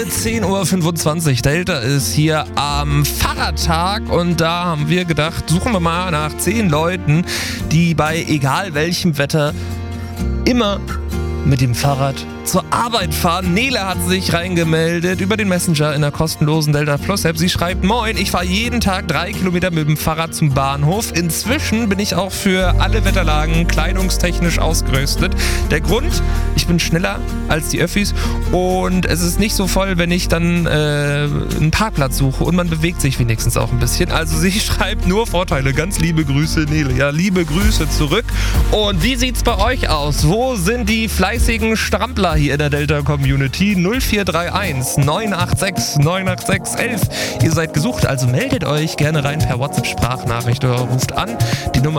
10:25 Uhr. Delta ist hier am Fahrradtag und da haben wir gedacht, suchen wir mal nach 10 Leuten, die bei egal welchem Wetter immer mit dem Fahrrad zur Arbeit fahren. Nele hat sich reingemeldet über den Messenger in der kostenlosen Delta Plus App. Sie schreibt: Moin, ich fahre jeden Tag 3 Kilometer mit dem Fahrrad zum Bahnhof. Inzwischen bin ich auch für alle Wetterlagen kleidungstechnisch ausgerüstet. Der Grund: ich bin schneller als die Öffis und es ist nicht so voll, wenn ich dann einen Parkplatz suche und man bewegt sich wenigstens auch ein bisschen. Also sie schreibt nur Vorteile. Ganz liebe Grüße, Nele. Ja, liebe Grüße zurück. Und wie sieht's bei euch aus? Wo sind die fleißigen Strampler hier in der Delta-Community? 0431 986 986 11. Ihr seid gesucht, also meldet euch gerne rein per WhatsApp-Sprachnachricht oder ruft an. Die Nummer